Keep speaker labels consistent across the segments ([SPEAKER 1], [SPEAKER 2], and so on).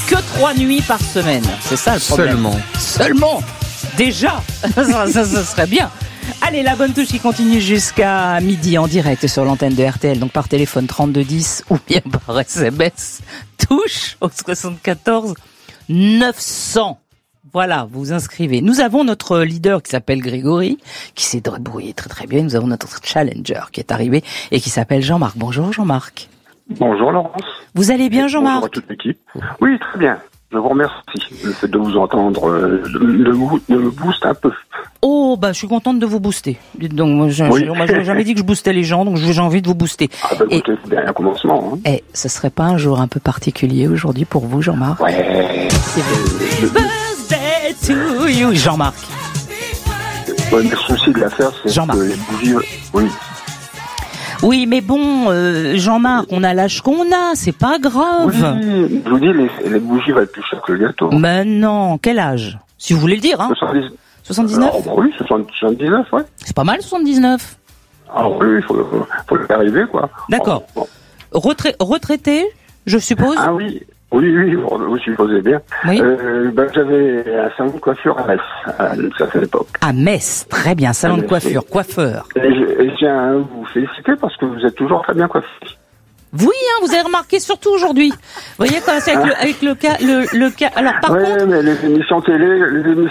[SPEAKER 1] que 3 nuits par semaine. C'est ça le problème. Seulement. Déjà. ça serait bien. Allez, la bonne touche qui continue jusqu'à midi en direct sur l'antenne de RTL. Donc par téléphone 3210 ou bien par SMS. Touche au 74 900. Voilà, vous vous inscrivez. Nous avons notre leader qui s'appelle Grégory, qui s'est débrouillé très très bien. Nous avons notre challenger qui est arrivé et qui s'appelle Jean-Marc. Bonjour Jean-Marc.
[SPEAKER 2] Bonjour Laurence.
[SPEAKER 1] Vous allez bien Jean-Marc?
[SPEAKER 2] Bonjour à toute l'équipe. Oui, très bien. Je vous remercie. Le fait de vous entendre me booste un peu.
[SPEAKER 1] Oh, je suis contente de vous booster. Dites donc, moi je n'ai jamais dit que je boostais les gens, donc j'ai envie de vous booster.
[SPEAKER 2] Écoutez, c'est bien un commencement. Hein.
[SPEAKER 1] Ce serait pas un jour un peu particulier aujourd'hui pour vous Jean-Marc?
[SPEAKER 2] Ouais.
[SPEAKER 1] C'est birthday to you, Jean-Marc.
[SPEAKER 2] Ouais, le souci de l'affaire, c'est
[SPEAKER 1] Jean-Marc.
[SPEAKER 2] que les bougies... Oui.
[SPEAKER 1] Oui, mais bon, Jean-Marc, on a l'âge qu'on a, c'est pas grave.
[SPEAKER 2] Oui, je vous dis, les bougies valent plus cher que le gâteau.
[SPEAKER 1] Mais non, quel âge? Si vous voulez le dire, hein. 79
[SPEAKER 2] Oui, 79, ouais.
[SPEAKER 1] C'est pas mal, 79.
[SPEAKER 2] Ah oui, il faut y arriver, quoi.
[SPEAKER 1] D'accord. Retraité, je suppose?
[SPEAKER 2] Ah oui, vous supposez bien.
[SPEAKER 1] Oui.
[SPEAKER 2] J'avais un salon de coiffure à Metz, à une certaine époque.
[SPEAKER 1] À Metz, très bien, salon de coiffure, coiffeur.
[SPEAKER 2] Et je tiens à vous féliciter parce que vous êtes toujours très bien coiffé.
[SPEAKER 1] Oui, vous avez remarqué surtout aujourd'hui. Vous voyez quoi, c'est avec le cas. Alors par contre,
[SPEAKER 2] mais les émissions télé,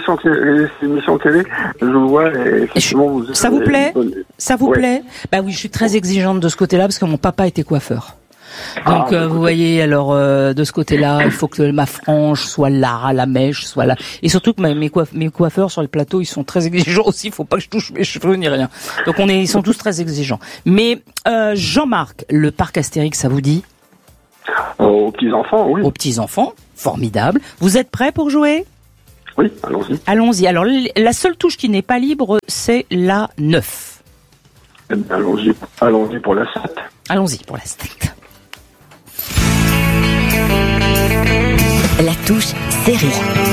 [SPEAKER 2] je vous vois. Effectivement,
[SPEAKER 1] ça vous plaît? Ça vous plaît? Bah oui, je suis très exigeante de ce côté-là parce que mon papa était coiffeur. Donc vous voyez, alors de ce côté-là, il faut que ma frange soit là, la mèche soit là, et surtout que mes coiffeurs sur le plateau, ils sont très exigeants aussi. Il faut pas que je touche mes cheveux ni rien. Donc ils sont tous très exigeants. Mais Jean-Marc, le parc Astérix, ça vous dit?
[SPEAKER 2] Aux petits enfants, oui.
[SPEAKER 1] Aux petits enfants, formidable. Vous êtes prêts pour jouer?
[SPEAKER 2] Oui, allons-y.
[SPEAKER 1] Allons-y. Alors la seule touche qui n'est pas libre, c'est la 9.
[SPEAKER 2] Allons-y pour la 7.
[SPEAKER 1] Allons-y pour la 7.
[SPEAKER 3] La touche série.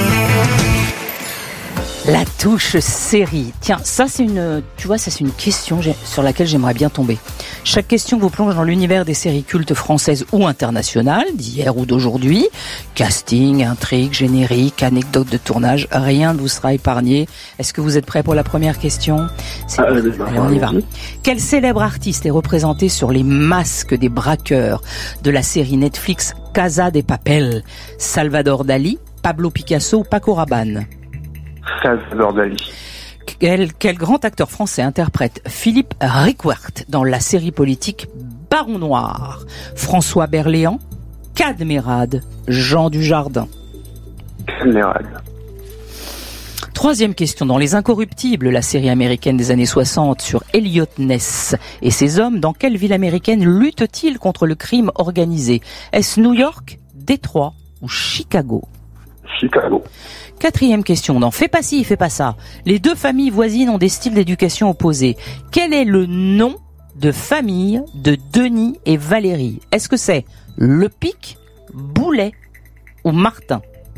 [SPEAKER 1] La touche série. Tiens, ça c'est une question sur laquelle j'aimerais bien tomber. Chaque question vous plonge dans l'univers des séries cultes françaises ou internationales, d'hier ou d'aujourd'hui. Casting, intrigue, générique, anecdote de tournage, rien ne vous sera épargné. Est-ce que vous êtes prêts pour la première question? Allez, on y va. Quel célèbre artiste est représenté sur les masques des braqueurs de la série Netflix Casa de Papel? Salvador Dali, Pablo Picasso ou Paco Rabanne?
[SPEAKER 2] Salvador Dali.
[SPEAKER 1] Quel grand acteur français interprète Philippe Riquert dans la série politique Baron Noir? François Berléand, Cadmerade, Jean Dujardin?
[SPEAKER 2] Cadmerade.
[SPEAKER 1] Troisième question. Dans Les Incorruptibles, la série américaine des années 60 sur Elliot Ness et ses hommes, dans quelle ville américaine luttent-ils contre le crime organisé? Est-ce New York, Détroit ou Chicago?
[SPEAKER 2] Chicago.
[SPEAKER 1] Quatrième question. Dans Fais pas ci, fais pas ça, les deux familles voisines ont des styles d'éducation opposés. Quel est le nom de famille de Denis et Valérie? Est-ce que c'est Lepic, Boulet ou Martin?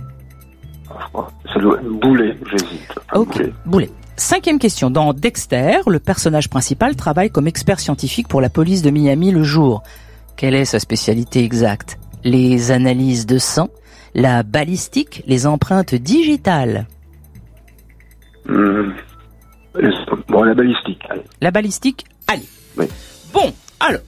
[SPEAKER 2] Ça doit être Boulet, j'hésite.
[SPEAKER 1] Ok, Boulet. Cinquième question. Dans Dexter, le personnage principal travaille comme expert scientifique pour la police de Miami le jour. Quelle est sa spécialité exacte? Les analyses de sang, la balistique, les empreintes digitales?
[SPEAKER 2] La balistique. Allez.
[SPEAKER 1] La balistique, allez.
[SPEAKER 2] Oui.
[SPEAKER 1] Bon, alors,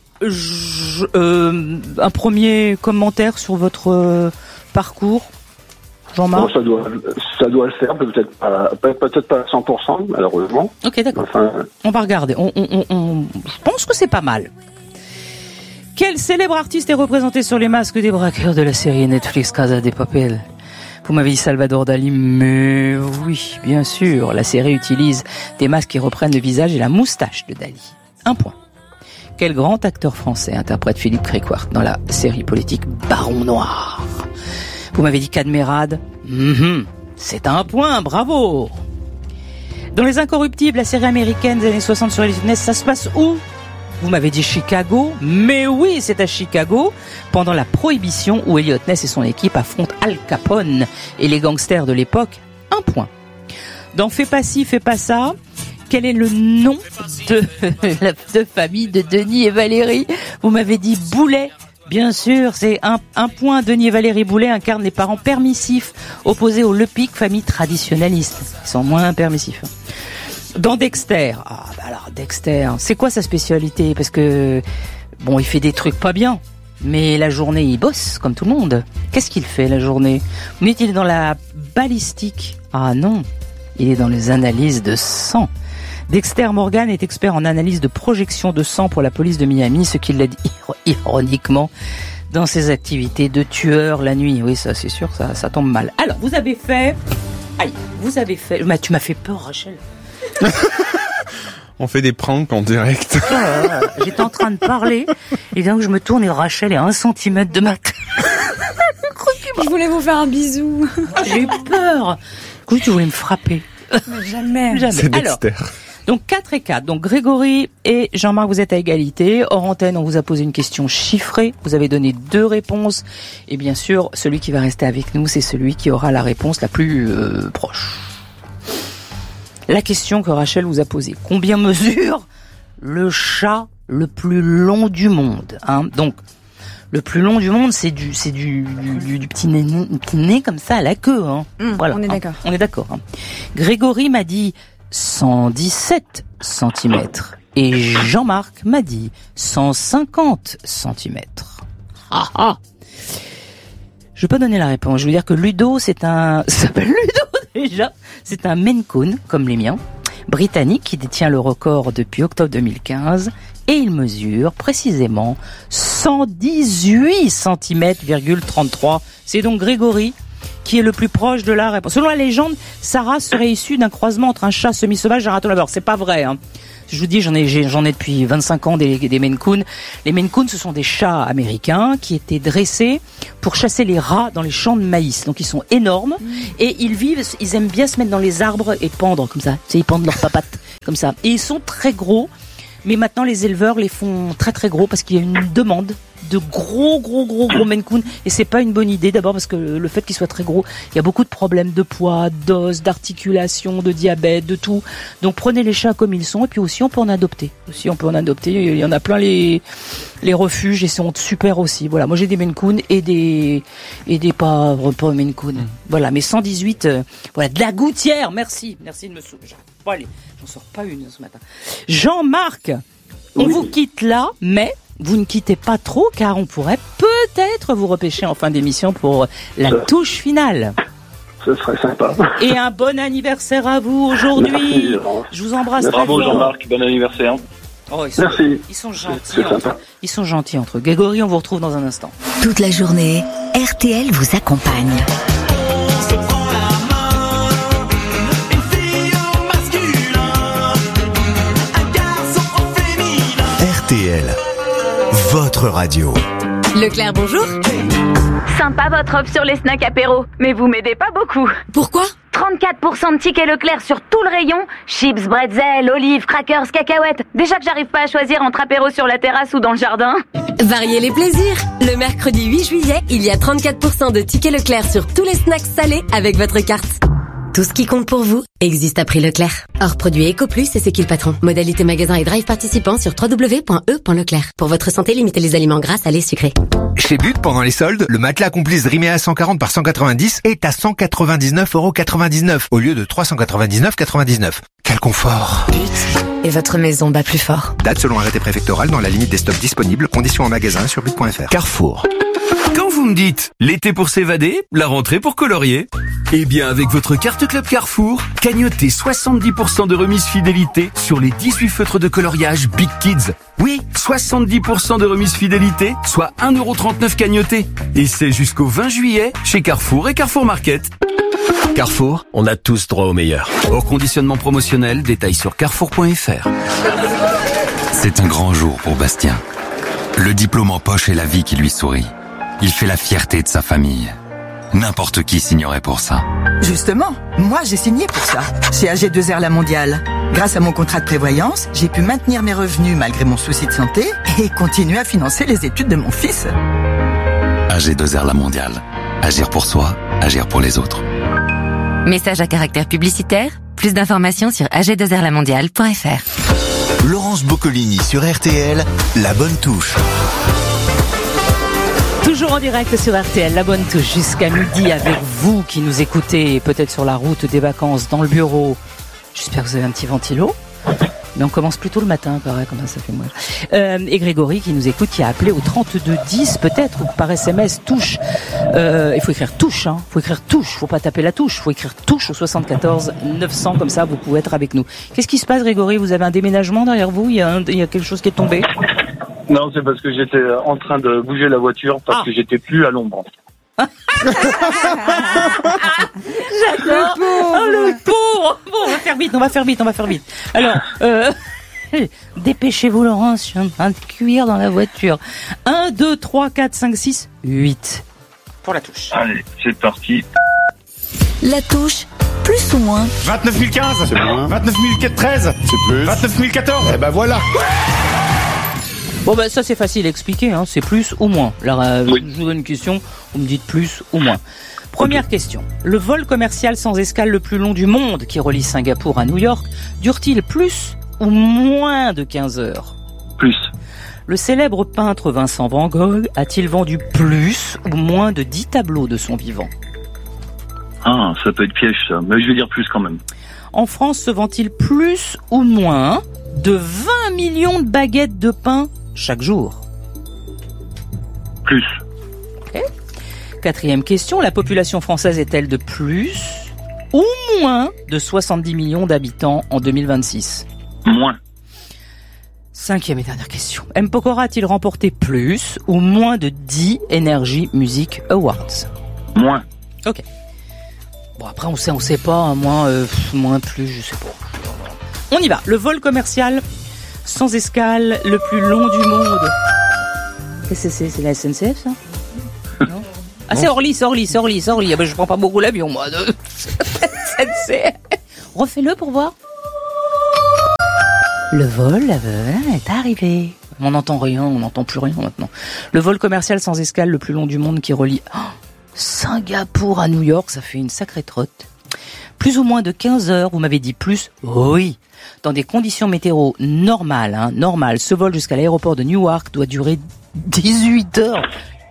[SPEAKER 1] un premier commentaire sur votre parcours, Jean-Marc?
[SPEAKER 2] Bon, ça doit le faire, peut-être pas à 100%, malheureusement.
[SPEAKER 1] Ok, d'accord.
[SPEAKER 2] Enfin...
[SPEAKER 1] On va regarder. Je pense que c'est pas mal. Quel célèbre artiste est représenté sur les masques des braqueurs de la série Netflix Casa de Papel? Vous m'avez dit Salvador Dali, mais oui, bien sûr. La série utilise des masques qui reprennent le visage et la moustache de Dali. Un point. Quel grand acteur français interprète Philippe Riquert dans la série politique Baron Noir? Vous m'avez dit Cadmerade. C'est un point, bravo. Dans Les Incorruptibles, la série américaine des années 60 sur Elliot Ness, ça se passe où? Vous m'avez dit Chicago, mais oui, c'est à Chicago, pendant la Prohibition où Elliot Ness et son équipe affrontent Al Capone et les gangsters de l'époque. Un point. Dans Fais pas ci, fais pas ça, quel est le nom de famille de Denis et Valérie? Vous m'avez dit Boulet, Bien sûr, c'est un point. Denis et Valérie Boulet incarnent les parents permissifs, opposés aux Lepic, famille traditionnaliste. Ils sont moins permissifs. Dans Dexter, alors Dexter, c'est quoi sa spécialité? Parce que, bon, il fait des trucs pas bien, mais la journée, il bosse, comme tout le monde. Qu'est-ce qu'il fait, la journée? Vous me dites, il est dans la balistique. Ah non, il est dans les analyses de sang. Dexter Morgan est expert en analyse de projection de sang pour la police de Miami, ce qui l'aide ironiquement dans ses activités de tueur la nuit. Oui, ça c'est sûr, ça tombe mal. Alors, vous avez fait... Tu m'as fait peur, Rachel.
[SPEAKER 4] On fait des pranks en direct.
[SPEAKER 1] J'étais en train de parler, et donc je me tourne et Rachel est à 1 centimètre de ma tête.
[SPEAKER 5] Je voulais vous faire un bisou.
[SPEAKER 1] J'ai eu peur. Écoute, tu voulais me frapper.
[SPEAKER 5] Jamais.
[SPEAKER 4] C'est Dexter.
[SPEAKER 1] Alors, donc 4 et 4. Donc Grégory et Jean-Marc, vous êtes à égalité. Hors antenne, on vous a posé une question chiffrée. Vous avez donné 2 réponses. Et bien sûr, celui qui va rester avec nous, c'est celui qui aura la réponse la plus proche. La question que Rachel vous a posée. Combien mesure le chat le plus long du monde, hein? Donc, le plus long du monde, c'est du petit nez comme ça à la queue, hein. Voilà,
[SPEAKER 5] on est d'accord.
[SPEAKER 1] On est d'accord. Hein. Grégory m'a dit 117 cm et Jean-Marc m'a dit 150 cm. Ah ah. Je vais pas donner la réponse. Je veux dire que Ludo, ça s'appelle Ludo déjà. C'est un Maine Coon, comme les miens, britannique, qui détient le record depuis octobre 2015. Et il mesure précisément 118 cm,33. C'est donc Grégory qui est le plus proche de la réponse. Selon la légende, sa race serait issue d'un croisement entre un chat semi-sauvage et un raton laveur. C'est pas vrai, hein. Je vous dis, j'en ai depuis 25 ans des Maine Coon. Les Maine Coon, ce sont des chats américains qui étaient dressés pour chasser les rats dans les champs de maïs. Donc ils sont énormes et ils aiment bien se mettre dans les arbres et pendre comme ça. Tu sais, ils pendent leurs papates comme ça. Et ils sont très gros. Mais maintenant, les éleveurs les font très très gros parce qu'il y a une demande de gros Maine Coon. Et c'est pas une bonne idée, d'abord parce que le fait qu'ils soient très gros, il y a beaucoup de problèmes de poids, d'os, d'articulation, de diabète, de tout. Donc prenez les chats comme ils sont, et puis aussi on peut en adopter. Il y en a plein les refuges, et ils sont super aussi. Voilà, moi j'ai des Maine Coon et des pas Maine Coon. Voilà, mais 118, voilà, de la gouttière. Merci de me soulever. Bon, allez, j'en sors pas une ce matin. Jean-Marc, on vous quitte là, mais vous ne quittez pas trop, car on pourrait peut-être vous repêcher en fin d'émission pour la touche finale.
[SPEAKER 2] Ce serait sympa.
[SPEAKER 1] Et un bon anniversaire à vous aujourd'hui.
[SPEAKER 2] Merci,
[SPEAKER 1] je vous embrasse très
[SPEAKER 6] Bravo
[SPEAKER 1] fort.
[SPEAKER 6] Jean-Marc, bon anniversaire.
[SPEAKER 1] Oh,
[SPEAKER 2] Merci.
[SPEAKER 1] Ils sont gentils entre eux. Grégory, on vous retrouve dans un instant.
[SPEAKER 3] Toute la journée, RTL vous accompagne.
[SPEAKER 7] RTL, votre radio.
[SPEAKER 8] Leclerc, bonjour.
[SPEAKER 9] Sympa votre offre sur les snacks apéro, mais vous m'aidez pas beaucoup.
[SPEAKER 8] Pourquoi ?
[SPEAKER 9] 34% de tickets Leclerc sur tout le rayon. Chips, bretzel, olives, crackers, cacahuètes. Déjà que j'arrive pas à choisir entre apéro sur la terrasse ou dans le jardin.
[SPEAKER 8] Variez les plaisirs. Le mercredi 8 juillet, il y a 34% de tickets Leclerc sur tous les snacks salés avec votre carte. Tout ce qui compte pour vous existe à prix Leclerc. Hors produit EcoPlus et c'est qui le patron. Modalité magasin et drive participants sur www.e.leclerc. Pour votre santé, limitez les aliments gras, salés, sucrés.
[SPEAKER 7] Chez But, pendant les soldes, le matelas Complice Riméa 140 par 190 est à 199,99€ au lieu de 399,99€. Quel confort!
[SPEAKER 8] But. Et votre maison bat plus fort.
[SPEAKER 7] Date selon arrêté préfectoral dans la limite des stocks disponibles. Conditions en magasin sur but.fr. Carrefour.
[SPEAKER 10] Quand vous me dites l'été pour s'évader, la rentrée pour colorier, eh bien avec votre carte Club Carrefour, cagnotez 70% de remise fidélité sur les 18 feutres de coloriage Big Kids. Oui, 70% de remise fidélité, soit 1,39€ cagnoté. Et c'est jusqu'au 20 juillet chez Carrefour et Carrefour Market.
[SPEAKER 11] Carrefour, on a tous droit au meilleur.
[SPEAKER 10] Hors conditionnement promotionnel, détail sur carrefour.fr.
[SPEAKER 12] C'est un grand jour pour Bastien. Le diplôme en poche et la vie qui lui sourit. Il fait la fierté de sa famille. N'importe qui signerait pour ça.
[SPEAKER 13] Justement, moi j'ai signé pour ça, chez AG2R La Mondiale. Grâce à mon contrat de prévoyance, j'ai pu maintenir mes revenus malgré mon souci de santé et continuer à financer les études de mon fils.
[SPEAKER 12] AG2R La Mondiale. Agir pour soi, agir pour les autres.
[SPEAKER 14] Message à caractère publicitaire. Plus d'informations sur ag2rlamondiale.fr.
[SPEAKER 7] Laurence Boccolini sur RTL, la bonne touche.
[SPEAKER 1] Toujours en direct sur RTL, la bonne touche jusqu'à midi avec vous qui nous écoutez, peut-être sur la route des vacances, dans le bureau. J'espère que vous avez un petit ventilo. Mais on commence plutôt le matin, pareil, comment ça fait moi. Et Grégory qui nous écoute, qui a appelé au 3210 peut-être, ou par SMS, touche. Il faut écrire touche, hein. Faut écrire touche, faut pas taper la touche, faut écrire touche au 74 900, comme ça vous pouvez être avec nous. Qu'est-ce qui se passe, Grégory? Vous avez un déménagement derrière vous? Il y a quelque chose qui est tombé?
[SPEAKER 6] Non, c'est parce que j'étais en train de bouger la voiture parce que j'étais plus à l'ombre.
[SPEAKER 1] J'adore. Le pauvre. Bon, on va faire vite. Alors, dépêchez-vous, Laurence, je suis en train de cuire dans la voiture. 1, 2, 3, 4, 5, 6, 8. Pour la touche.
[SPEAKER 6] Allez, c'est parti.
[SPEAKER 3] La touche, plus ou moins.
[SPEAKER 15] 29 015. C'est moins. 29 013.
[SPEAKER 4] C'est plus.
[SPEAKER 15] 29 014.
[SPEAKER 4] Eh ben voilà.
[SPEAKER 1] Bon ben ça c'est facile à expliquer, hein. C'est plus ou moins. Alors oui. Je vous donne une question, vous me dites plus ou moins. Première question. Le vol commercial sans escale le plus long du monde qui relie Singapour à New York dure-t-il plus ou moins de 15 heures?
[SPEAKER 6] Plus.
[SPEAKER 1] Le célèbre peintre Vincent Van Gogh a-t-il vendu plus ou moins de 10 tableaux de son vivant?
[SPEAKER 6] Ah, ça peut être piège ça, mais je vais dire plus quand même.
[SPEAKER 1] En France se vend-il plus ou moins de 20 millions de baguettes de pain chaque jour?
[SPEAKER 6] Plus.
[SPEAKER 1] Okay. Quatrième question, la population française est-elle de plus ou moins de 70 millions d'habitants en 2026?
[SPEAKER 6] Moins.
[SPEAKER 1] Cinquième et dernière question. M. Pokora a-t-il remporté plus ou moins de 10 Energy Music Awards?
[SPEAKER 6] Moins.
[SPEAKER 1] Ok. Bon après on sait pas, moins plus, je sais pas. On y va. Le vol commercial sans escale le plus long du monde. Qu'est-ce que c'est la SNCF ça? Non. Ah c'est Orly. Ah ben je prends pas beaucoup l'avion moi. SNCF. Refais-le pour voir. Le vol est arrivé. On n'entend rien, on n'entend plus rien maintenant. Le vol commercial sans escale le plus long du monde qui relie Singapour à New York, ça fait une sacrée trotte. Plus ou moins de 15 heures, vous m'avez dit plus? Oui. Dans des conditions météo normales, ce vol jusqu'à l'aéroport de Newark doit durer 18 heures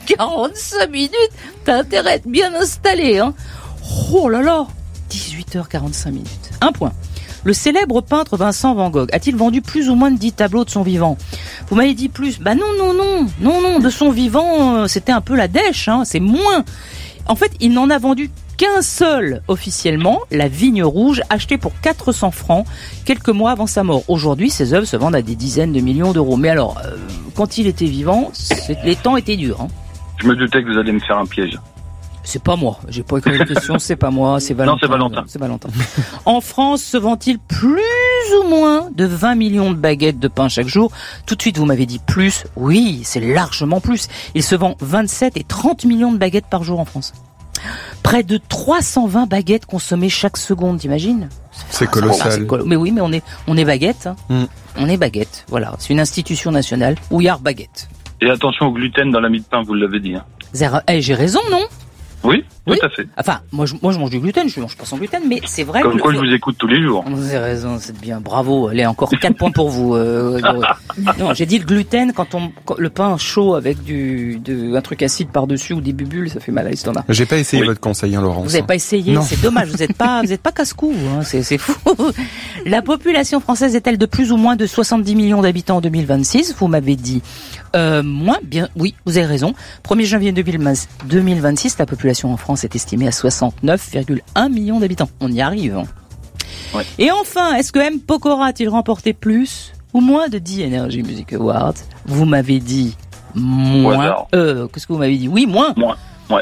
[SPEAKER 1] 45 minutes. T'as intérêt à être bien installé, hein. Oh là là, 18 heures 45 minutes. Un point. Le célèbre peintre Vincent Van Gogh a-t-il vendu plus ou moins de 10 tableaux de son vivant? Vous m'avez dit plus. Bah non, de son vivant, c'était un peu la dèche, hein, c'est moins. En fait, il n'en a vendu qu'un seul officiellement, La Vigne Rouge, acheté pour 400 francs quelques mois avant sa mort. Aujourd'hui, ses œuvres se vendent à des dizaines de millions d'euros. Mais alors, quand il était vivant, les temps étaient durs. Hein.
[SPEAKER 6] Je me doutais que vous alliez me faire un piège.
[SPEAKER 1] C'est pas moi, j'ai pas écrit la question, c'est pas moi, c'est Valentin.
[SPEAKER 6] Non, c'est Valentin.
[SPEAKER 1] C'est Valentin. En France, se vend-il plus ou moins de 20 millions de baguettes de pain chaque jour? Tout de suite, vous m'avez dit plus. Oui, c'est largement plus. Il se vend 27 et 30 millions de baguettes par jour en France. Près de 320 baguettes consommées chaque seconde, t'imagines?
[SPEAKER 4] C'est colossal.
[SPEAKER 1] Mais oui, mais on est baguette. Hein. On est baguette, voilà. C'est une institution nationale. We are baguette.
[SPEAKER 6] Et attention au gluten dans la mie de pain, vous l'avez dit. Hein.
[SPEAKER 1] J'ai raison, non?
[SPEAKER 6] Oui, tout à fait.
[SPEAKER 1] Enfin, moi je mange du gluten, je mange pas sans gluten, mais c'est vrai.
[SPEAKER 6] Comme quoi je vous écoute tous les jours.
[SPEAKER 1] Vous avez raison, c'est bien, bravo. Allez, encore 4 points pour vous. Non, j'ai dit le gluten quand le pain chaud avec un truc acide par-dessus ou des bulles, ça fait mal à l'estomac.
[SPEAKER 4] J'ai pas essayé votre conseil, hein, Laurence.
[SPEAKER 1] Vous avez pas essayé, non. C'est dommage, vous êtes pas casse-cou, hein, c'est fou. La population française est-elle de plus ou moins de 70 millions d'habitants en 2026? Vous m'avez dit moins, bien, oui, vous avez raison. 1er janvier 2026, la population en France est estimée à 69,1 millions d'habitants. On y arrive. Hein. Ouais. Et enfin, est-ce que M. Pokora a-t-il remporté plus ou moins de 10 Energy Music Awards? Vous m'avez dit moins. Qu'est-ce que vous m'avez dit? Oui, moins.
[SPEAKER 6] Moins, ouais.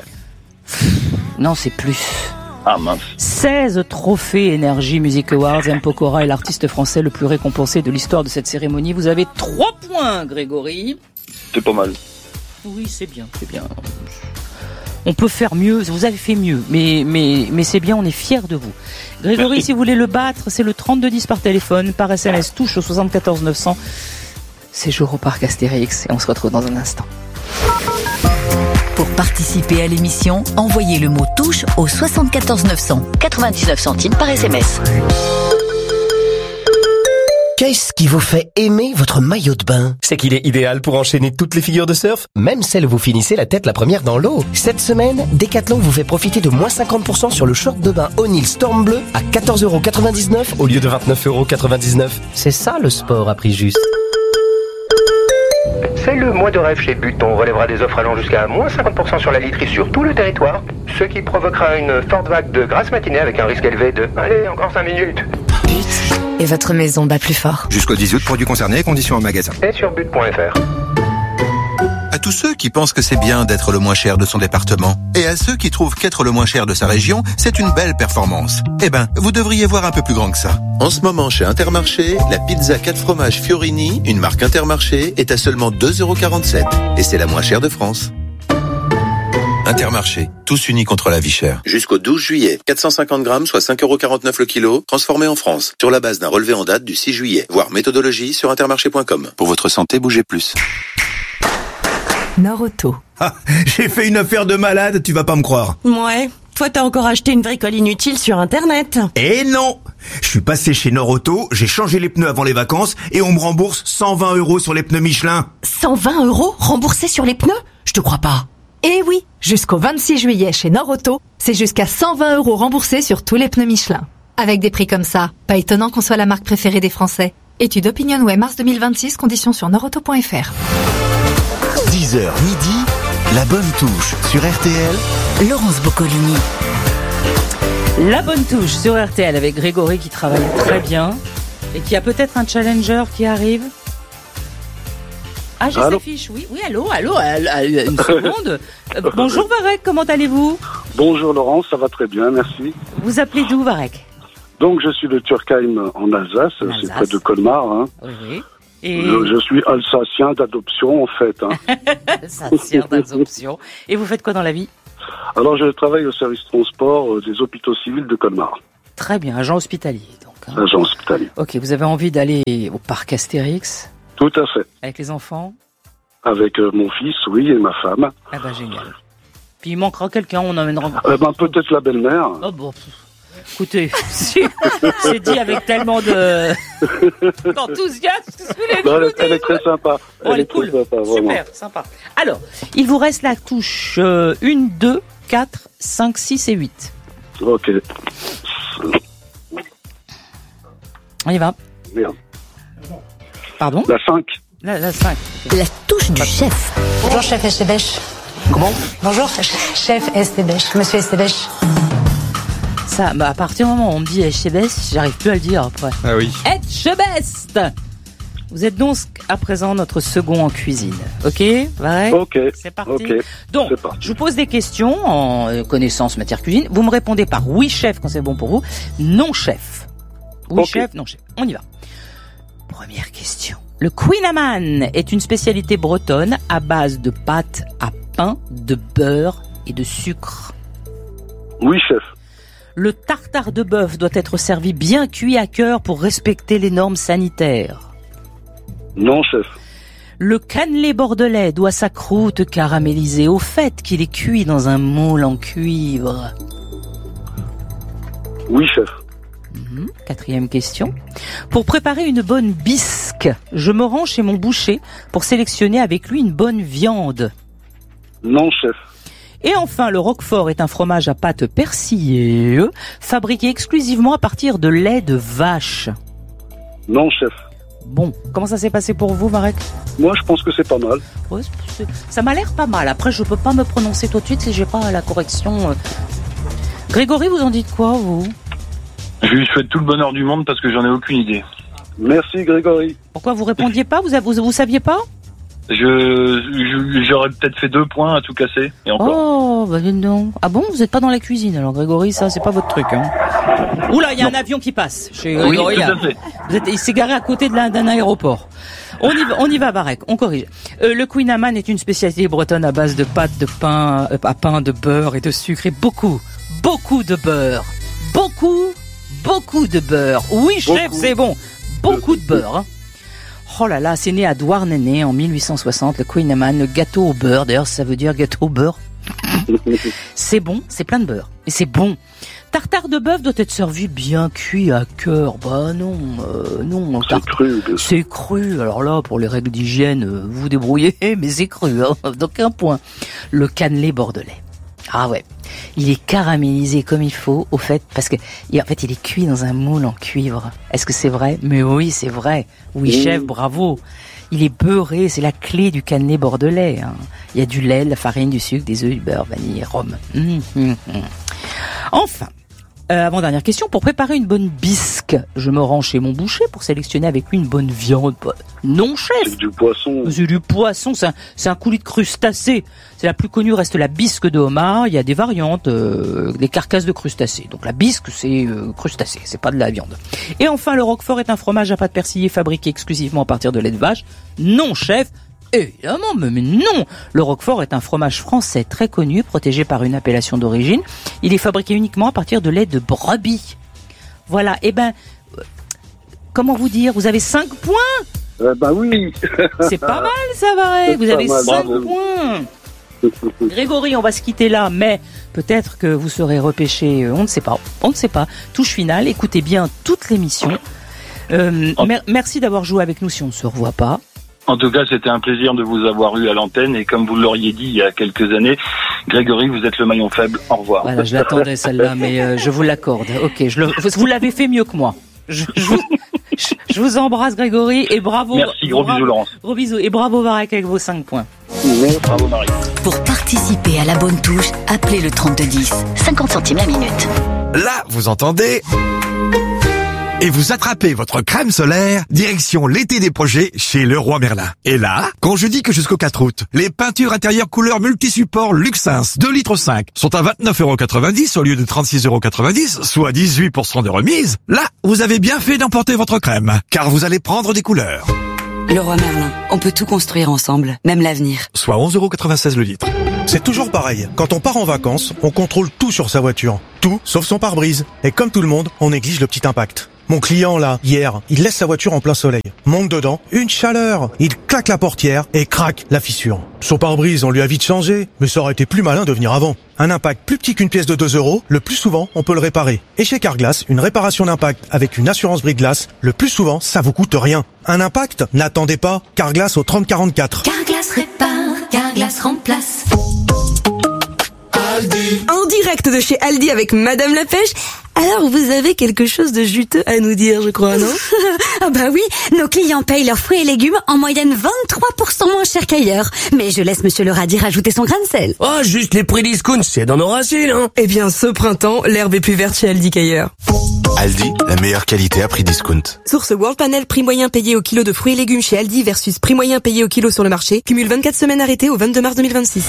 [SPEAKER 1] Non, c'est plus.
[SPEAKER 6] Ah mince.
[SPEAKER 1] 16 trophées Energy Music Awards. M. Pokora est l'artiste français le plus récompensé de l'histoire de cette cérémonie. Vous avez 3 points, Grégory.
[SPEAKER 6] C'est pas mal.
[SPEAKER 1] Oui, c'est bien, c'est bien. On peut faire mieux, vous avez fait mieux, mais c'est bien, on est fiers de vous. Grégory, merci. Si vous voulez le battre, c'est le 3210 par téléphone, par SMS, touche au 74 900. Séjour au parc Astérix et on se retrouve dans un instant.
[SPEAKER 3] Pour participer à l'émission, envoyez le mot touche au 74 900, 99 centimes par SMS.
[SPEAKER 16] Qu'est-ce qui vous fait aimer votre maillot de bain? C'est qu'il est idéal pour enchaîner toutes les figures de surf, même celles où vous finissez la tête la première dans l'eau. Cette semaine, Decathlon vous fait profiter de moins 50% sur le short de bain O'Neill Storm Bleu à 14,99€ au lieu de 29,99€. C'est ça le sport à prix juste.
[SPEAKER 17] C'est le mois de rêve chez But. On relèvera des offres allant jusqu'à moins 50% sur la literie sur tout le territoire, ce qui provoquera une forte vague de grasse matinée avec un risque élevé de... Allez, encore 5 minutes.
[SPEAKER 8] But. Et votre maison bat plus fort.
[SPEAKER 7] Jusqu'au 10 août, produits concernés, conditions en magasin.
[SPEAKER 17] Et sur but.fr.
[SPEAKER 18] À tous ceux qui pensent que c'est bien d'être le moins cher de son département, et à ceux qui trouvent qu'être le moins cher de sa région, c'est une belle performance. Eh ben, vous devriez voir un peu plus grand que ça. En ce moment, chez Intermarché, la pizza 4 fromages Fiorini, une marque Intermarché, est à seulement 2,47€. Et c'est la moins chère de France. Intermarché, tous unis contre la vie chère. Jusqu'au 12 juillet, 450 grammes, soit 5,49€ le kilo, transformé en France, sur la base d'un relevé en date du 6 juillet. Voir méthodologie sur intermarché.com. Pour votre santé, bougez plus.
[SPEAKER 3] Nord-Auto.
[SPEAKER 19] Ah, j'ai fait une affaire de malade, tu vas pas me croire.
[SPEAKER 20] Ouais, toi t'as encore acheté une bricole inutile sur Internet.
[SPEAKER 19] Eh non! Je suis passé chez Nord-Auto, j'ai changé les pneus avant les vacances et on me rembourse 120€ sur les pneus Michelin.
[SPEAKER 20] 120€ remboursés sur les pneus? Je te crois pas.
[SPEAKER 21] Eh oui, jusqu'au 26 juillet chez Nord-Auto, c'est jusqu'à 120€ remboursés sur tous les pneus Michelin. Avec des prix comme ça, pas étonnant qu'on soit la marque préférée des Français. Étude OpinionWay mars 2026, conditions sur nordauto.fr.
[SPEAKER 22] 10h midi, la bonne touche sur RTL.
[SPEAKER 3] Laurence Boccolini.
[SPEAKER 1] La bonne touche sur RTL avec Grégory qui travaille très bien et qui a peut-être un challenger qui arrive. Ah, j'ai sa fiche, oui, allô, une seconde. Bonjour Varek, comment allez-vous?
[SPEAKER 2] Bonjour Laurence, ça va très bien, merci.
[SPEAKER 1] Vous appelez d'où Varek?
[SPEAKER 2] Donc je suis de Turkheim en Alsace, c'est près de Colmar. Hein.
[SPEAKER 1] Oui. Et...
[SPEAKER 2] Je suis alsacien d'adoption en fait. Hein.
[SPEAKER 1] Alsacien d'adoption. Et vous faites quoi dans la vie?
[SPEAKER 2] Alors je travaille au service transport des hôpitaux civils de Colmar.
[SPEAKER 1] Très bien, agent hospitalier donc. Hein.
[SPEAKER 2] Agent hospitalier.
[SPEAKER 1] Ok, vous avez envie d'aller au parc Astérix?
[SPEAKER 2] Tout à fait.
[SPEAKER 1] Avec les enfants?
[SPEAKER 2] Avec mon fils, oui, et ma femme.
[SPEAKER 1] Ah bah génial. Puis il manquera quelqu'un, on emmènera...
[SPEAKER 2] peut-être la belle-mère.
[SPEAKER 1] Oh bon, écoutez, c'est dit avec tellement d'enthousiasme.
[SPEAKER 2] Elle est très sympa.
[SPEAKER 1] Elle est cool.
[SPEAKER 2] Sympa,
[SPEAKER 1] super, sympa. Alors, il vous reste la touche 1, 2, 4, 5, 6 et 8.
[SPEAKER 2] Ok.
[SPEAKER 1] On y va.
[SPEAKER 2] Merde.
[SPEAKER 1] Pardon?
[SPEAKER 2] La 5.
[SPEAKER 1] La 5.
[SPEAKER 8] La touche du chef.
[SPEAKER 23] Bonjour, chef Estébèche.
[SPEAKER 2] Comment?
[SPEAKER 23] Bonjour, chef Estébèche. Monsieur Estébèche.
[SPEAKER 1] Ça, à partir du moment où on me dit Etchebest, j'arrive plus à le dire après.
[SPEAKER 4] Ah oui.
[SPEAKER 1] Etchebest. Vous êtes donc à présent notre second en cuisine. Ok? Ouais.
[SPEAKER 2] Ok.
[SPEAKER 1] C'est parti.
[SPEAKER 2] Okay.
[SPEAKER 1] Donc, je vous pose des questions en connaissance matière cuisine. Vous me répondez par oui chef quand c'est bon pour vous, non chef. Oui chef, non chef. On y va. Première question. Le Queen est une spécialité bretonne à base de pâte à pain, de beurre et de sucre.
[SPEAKER 2] Oui chef.
[SPEAKER 1] Le tartare de bœuf doit être servi bien cuit à cœur pour respecter les normes sanitaires.
[SPEAKER 2] Non, chef.
[SPEAKER 1] Le cannelé bordelais doit sa croûte caramélisée au fait qu'il est cuit dans un moule en cuivre.
[SPEAKER 2] Oui, chef.
[SPEAKER 1] Quatrième question. Pour préparer une bonne bisque, je me rends chez mon boucher pour sélectionner avec lui une bonne viande.
[SPEAKER 2] Non, chef.
[SPEAKER 1] Et enfin, le roquefort est un fromage à pâte persillée, fabriqué exclusivement à partir de lait de vache.
[SPEAKER 2] Non, chef.
[SPEAKER 1] Bon, comment ça s'est passé pour vous, Marek?
[SPEAKER 2] Moi, je pense que c'est pas mal.
[SPEAKER 1] Ouais, ça m'a l'air pas mal. Après, je peux pas me prononcer tout de suite si j'ai pas la correction. Grégory, vous en dites quoi, vous?
[SPEAKER 6] Je lui souhaite tout le bonheur du monde parce que j'en ai aucune idée.
[SPEAKER 2] Merci, Grégory.
[SPEAKER 1] Pourquoi vous répondiez pas? Vous saviez pas?
[SPEAKER 6] J'aurais peut-être fait 2 points à tout casser. Et encore.
[SPEAKER 1] Oh, bah non. Ah bon, vous êtes pas dans la cuisine alors, Grégory, ça c'est pas votre truc, hein. Oula, il y a un avion qui passe chez Grégory.
[SPEAKER 6] Oui, tout à fait.
[SPEAKER 1] Il s'est garé à côté d'un aéroport. On y va, Barek, on corrige. Le Queen est une spécialité bretonne à base de pâte de pain, à pain, de beurre et de sucre et beaucoup de beurre. Beaucoup de beurre. Oui, chef, c'est bon. Beaucoup de beurre, hein. Oh là là, c'est né à Douarnenez en 1860, le Queen le gâteau au beurre. D'ailleurs, ça veut dire gâteau au beurre. C'est bon, c'est plein de beurre. Et c'est bon. Tartare de bœuf doit être servi bien cuit à cœur. Bah non, non.
[SPEAKER 2] C'est cru.
[SPEAKER 1] C'est cru. Alors là, pour les règles d'hygiène, vous vous débrouillez, mais c'est cru. Hein. Donc un point. Le cannelé bordelais. Ah ouais. Il est caramélisé comme il faut, au fait, parce que en fait, il est cuit dans un moule en cuivre. Est-ce que c'est vrai? Mais oui, c'est vrai. Oui, chef, bravo. Il est beurré, c'est la clé du cannelé bordelais. Hein. Il y a du lait, de la farine, du sucre, des œufs, du beurre, vanille, rhum. Enfin, avant-dernière question, pour préparer une bonne bisque, je me rends chez mon boucher pour sélectionner avec lui une bonne viande. Non, chef.
[SPEAKER 2] C'est du poisson.
[SPEAKER 1] C'est du poisson, c'est un coulis de crustacés. C'est la plus connue, reste la bisque de homard. Il y a des variantes, des carcasses de crustacés. Donc la bisque, c'est crustacé, c'est pas de la viande. Et enfin, le roquefort est un fromage à pâte persillée fabriqué exclusivement à partir de lait de vache. Non, chef. Évidemment, mais non. Le roquefort est un fromage français très connu, protégé par une appellation d'origine. Il est fabriqué uniquement à partir de lait de brebis. Voilà, comment vous dire, vous avez 5 points.
[SPEAKER 2] Bah oui.
[SPEAKER 1] C'est pas mal, ça va. Vous avez 5 points. Grégory, on va se quitter là, mais peut-être que vous serez repêché, on ne sait pas. Touche finale, écoutez bien toute l'émission. Merci d'avoir joué avec nous si on ne se revoit pas.
[SPEAKER 6] En tout cas, c'était un plaisir de vous avoir eu à l'antenne et comme vous l'auriez dit il y a quelques années, Grégory, vous êtes le maillon faible. Au revoir.
[SPEAKER 1] Voilà, je l'attendais celle-là, mais je vous l'accorde. Ok, vous l'avez fait mieux que moi. Je vous embrasse, Grégory, et bravo.
[SPEAKER 6] Merci, gros bisous, Laurence.
[SPEAKER 1] Gros bisous, et bravo, Varek, avec vos 5 points.
[SPEAKER 6] Bravo, Marie.
[SPEAKER 3] Pour participer à la bonne touche, appelez le 3210. 50 centimes la minute.
[SPEAKER 7] Là, vous entendez? Et vous attrapez votre crème solaire, direction l'été des projets chez Leroy Merlin. Et là, quand je dis que jusqu'au 4 août, les peintures intérieures couleur multisupport Luxins 2,5 litres sont à 29,90 € au lieu de 36,90 €, soit 18% de remise, là, vous avez bien fait d'emporter votre crème, car vous allez prendre des couleurs.
[SPEAKER 5] Leroy Merlin, on peut tout construire ensemble, même l'avenir.
[SPEAKER 7] Soit 11,96 € le litre.
[SPEAKER 9] C'est toujours pareil. Quand on part en vacances, on contrôle tout sur sa voiture. Tout, sauf son pare-brise. Et comme tout le monde, on néglige le petit impact. Mon client, là, hier, il laisse sa voiture en plein soleil. Monte dedans, une chaleur. Il claque la portière et craque la fissure. Son pare-brise, on lui a vite changé, mais ça aurait été plus malin de venir avant. Un impact plus petit qu'une pièce de 2 €, le plus souvent, on peut le réparer. Et chez Carglass, une réparation d'impact avec une assurance brise-glace, le plus souvent, ça vous coûte rien. Un impact? N'attendez pas. Carglass au 3044.
[SPEAKER 3] Carglass répare, Carglass remplace.
[SPEAKER 5] Aldi. En direct de chez Aldi avec Madame la Pêche. Alors, vous avez quelque chose de juteux à nous dire, je crois, non?
[SPEAKER 11] Ah bah oui, nos clients payent leurs fruits et légumes en moyenne 23% moins cher qu'ailleurs. Mais je laisse Monsieur le radis rajouter son grain de sel.
[SPEAKER 24] Oh, juste les prix discount, c'est dans nos racines, hein.
[SPEAKER 5] Eh bien, ce printemps, l'herbe est plus verte chez Aldi qu'ailleurs.
[SPEAKER 22] Aldi, la meilleure qualité à prix discount.
[SPEAKER 5] Source World Panel, prix moyen payé au kilo de fruits et légumes chez Aldi versus prix moyen payé au kilo sur le marché. Cumule 24 semaines arrêtées au 22 mars 2026.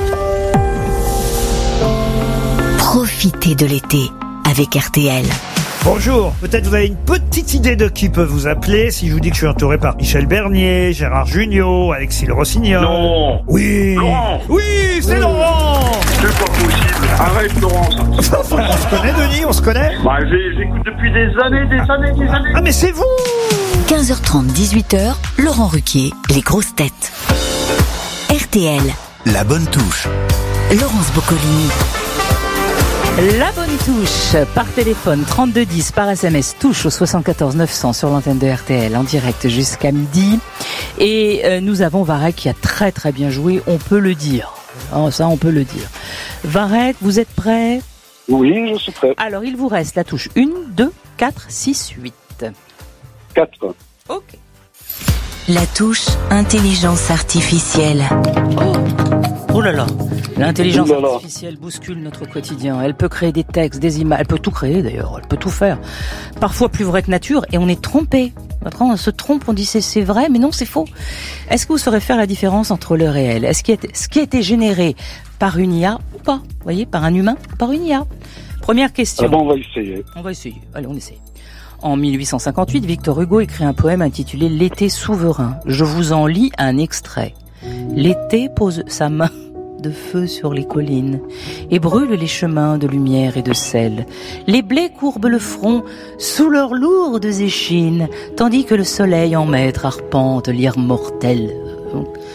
[SPEAKER 3] Profitez de l'été avec RTL.
[SPEAKER 25] Bonjour, peut-être vous avez une petite idée de qui peut vous appeler si je vous dis que je suis entouré par Michel Bernier, Gérard Jugnot, Alexis Le Rossignol.
[SPEAKER 6] Non.
[SPEAKER 25] Oui.
[SPEAKER 6] Laurent.
[SPEAKER 25] Oui, c'est Laurent.
[SPEAKER 6] C'est pas possible. Arrête, Laurence.
[SPEAKER 25] On se connaît, Denis, on se connaît.
[SPEAKER 6] Bah, j'écoute depuis des années.
[SPEAKER 25] Ah, mais c'est vous.
[SPEAKER 3] 15h30, 18h, Laurent Ruquier, les grosses têtes. RTL.
[SPEAKER 22] La bonne touche.
[SPEAKER 3] Laurence Boccolini.
[SPEAKER 1] La bonne touche, par téléphone 3210, par SMS, touche au 74 900 sur l'antenne de RTL, en direct jusqu'à midi. Et nous avons Varek qui a très très bien joué, on peut le dire. Oh, ça, on peut le dire. Varek, vous êtes prêt?
[SPEAKER 2] Oui, je suis prêt.
[SPEAKER 1] Alors, il vous reste la touche 1, 2, 4, 6, 8.
[SPEAKER 2] 4.
[SPEAKER 1] Ok.
[SPEAKER 3] La touche intelligence artificielle.
[SPEAKER 1] Oh là là, l'intelligence artificielle bouscule notre quotidien. Elle peut créer des textes, des images, elle peut tout créer d'ailleurs, elle peut tout faire. Parfois plus vrai que nature, et on est trompé. Après, on se trompe, on dit c'est vrai, mais non, c'est faux. Est-ce que vous saurez faire la différence entre le réel? Est-ce ce qui a été généré par une IA ou pas? Vous voyez, par un humain ou par une IA? Première question.
[SPEAKER 2] Ah bon, on va essayer.
[SPEAKER 1] On va essayer. Allez, on essaie. En 1858, Victor Hugo écrit un poème intitulé « L'été souverain ». Je vous en lis un extrait. L'été pose sa main de feu sur les collines et brûle les chemins de lumière et de sel. Les blés courbent le front sous leurs lourdes échines, tandis que le soleil en maître arpente l'ire mortelle.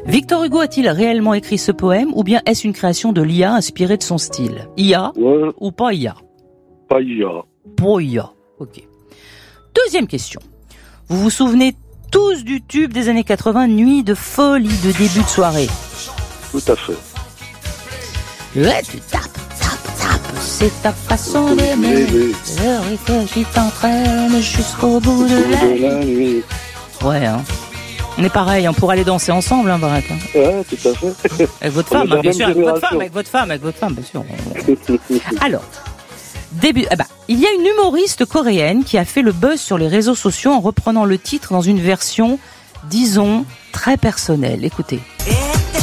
[SPEAKER 1] Victor Hugo a-t-il réellement écrit ce poème ou bien est-ce une création de l'IA inspirée de son style? IA ou pas IA?
[SPEAKER 10] Pas IA.
[SPEAKER 1] Pas IA, ok. Deuxième question. Vous vous souvenez tous du tube des années 80, Nuit de folie de début de soirée?
[SPEAKER 10] Tout à fait.
[SPEAKER 1] Ouais, tu tapes, c'est ta façon d'aimer. Le rythme qui t'entraîne jusqu'au bout de la nuit. Ouais, hein. On est pareil, on pourrait aller danser ensemble, hein, Barack.
[SPEAKER 10] Ouais, tout à fait.
[SPEAKER 1] Avec votre femme, hein, bien sûr, avec votre femme, bien sûr. Alors, il y a une humoriste coréenne qui a fait le buzz sur les réseaux sociaux en reprenant le titre dans une version, disons, très personnelle. Écoutez.